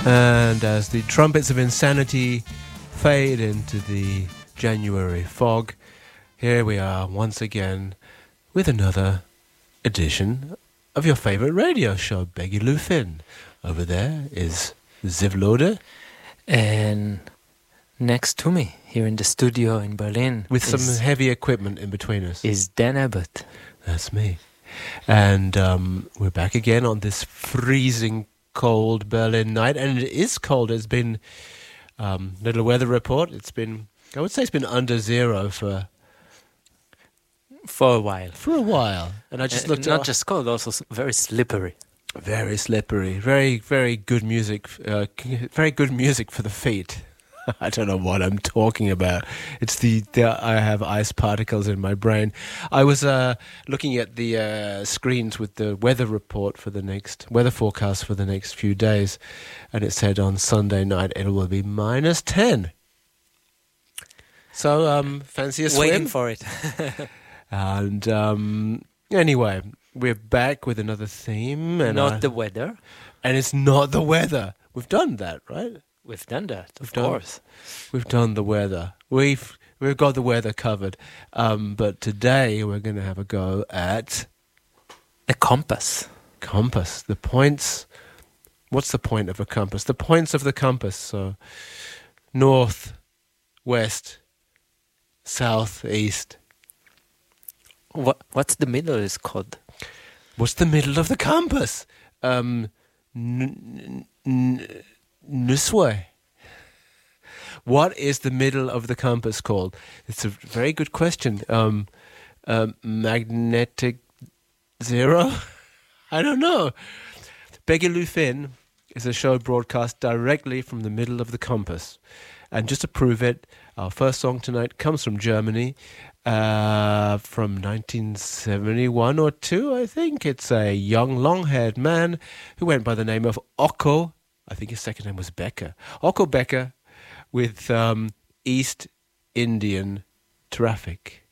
And as the trumpets of insanity fade into the January fog, here we are once again with another edition of your favorite radio show, Beggy Lou Finn. Over there is Ziv Lode. And next to me, here in the studio in Berlin, with some heavy equipment in between us, is Dan Abbott. That's me. And we're back again on this freezing cold Berlin night. And it is cold. It's been, little weather report, it's been, I would say it's been under zero for a while. For a while. And I just looked not just cold, also very slippery. Very slippery. Very, very good music. Very good music for the feet. I don't know what I'm talking about. It's I have ice particles in my brain. I was looking at the screens with the weather report for the next weather forecast for the next few days, and it said on Sunday night it will be -10. So fancy a swim? Waiting for it. And anyway, we're back with another theme, and not the weather. And it's not the weather. We've done that, right? We've done that, of course. We've done the weather. We've got the weather covered. But today we're going to have a go at a compass. Compass. The points. What's the point of a compass? The points of the compass. So north, west, south, east. What's the middle is called? What's the middle of the compass? Nuswe. What is the middle of the compass called? It's a very good question. Magnetic zero? I don't know. Beggy Lou Finn is a show broadcast directly from the middle of the compass. And just to prove it, our first song tonight comes from Germany, from 1971 or 2, I think. It's a young, long-haired man who went by the name of Ocko. I think his second name was Becker. Ocko Becker with East Indian Traffic.